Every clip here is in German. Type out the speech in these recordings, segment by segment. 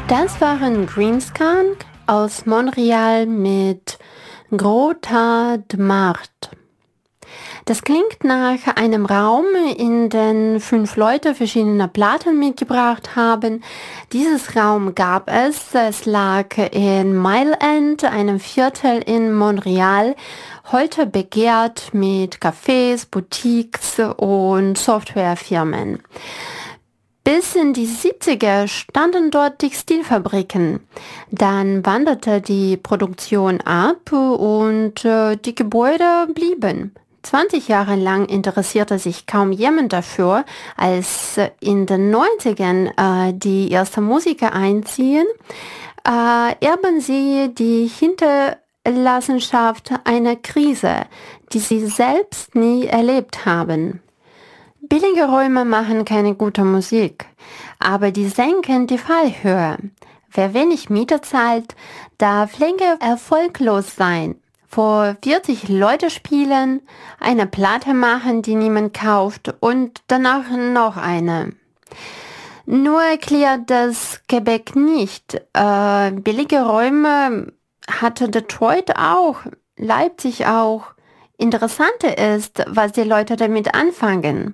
Das waren Greenskank aus Montreal mit Gros Tas de Marde. Das klingt nach einem Raum, in den 5 Leute verschiedene Platten mitgebracht haben. Dieses Raum gab es. Es lag in Mile End, einem Viertel in Montreal, heute begehrt mit Cafés, Boutiques und Softwarefirmen. Bis in die 70er standen dort Textilfabriken. Dann wanderte die Produktion ab und die Gebäude blieben. 20 Jahre lang interessierte sich kaum jemand dafür, als in den 90ern die ersten Musiker einziehen, erben sie die Hinterlassenschaft einer Krise, die sie selbst nie erlebt haben. Billige Räume machen keine gute Musik, aber die senken die Fallhöhe. Wer wenig Miete zahlt, darf länger erfolglos sein. Vor 40 Leute spielen, eine Platte machen, die niemand kauft und danach noch eine. Nur erklärt das Quebec nicht. Billige Räume hatte Detroit auch, Leipzig auch. Interessanter ist, was die Leute damit anfangen.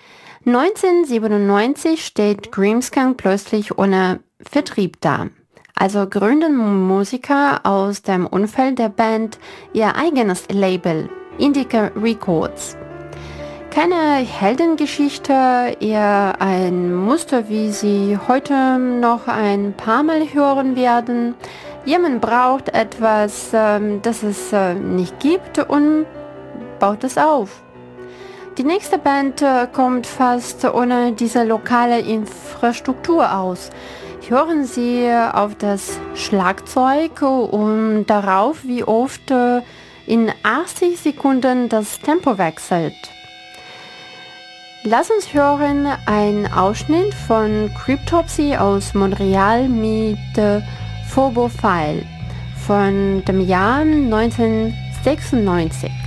1997 steht Greenskank plötzlich ohne Vertrieb da. Also gründen Musiker aus dem Umfeld der Band ihr eigenes Label, Indica Records. Keine Heldengeschichte, eher ein Muster, wie sie heute noch ein paar Mal hören werden. Jemand braucht etwas, das es nicht gibt und baut es auf. Die nächste Band kommt fast ohne diese lokale Infrastruktur aus. Hören Sie auf das Schlagzeug und darauf, wie oft in 80 Sekunden das Tempo wechselt. Lass uns hören einen Ausschnitt von Cryptopsy aus Montreal mit Phobophile von dem Jahr 1996.